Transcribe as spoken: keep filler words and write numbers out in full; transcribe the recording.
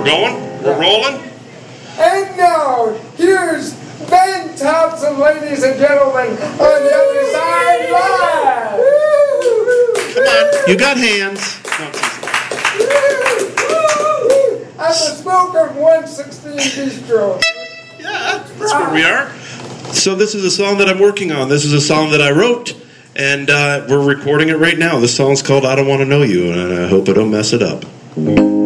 going? We're rolling? And now, here's Ben Thompson, ladies and gentlemen, on the other side live. Come on, you got hands. I'm the smoker of one sixteen Bistro. Yeah, that's where we are. So this is a song that I'm working on. This is a song that I wrote, and uh, we're recording it right now. This song's called I Don't Want to Know You, and I hope I don't mess it up.